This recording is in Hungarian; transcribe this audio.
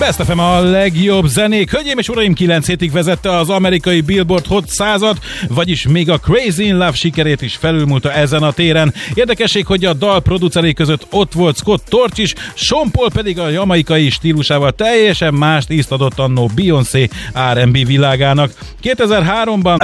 Best FM a legjobb zenék. Hölgyeim és uraim, 9 hétig vezette az amerikai Billboard Hot 100-at, vagyis még a Crazy in Love sikerét is felülmúlta ezen a téren. Érdekesség, hogy a dal producerei között ott volt Scott Storch is, Sean Paul pedig a jamaikai stílusával teljesen más ízt adott annó Beyoncé R&B világának. 2003-ban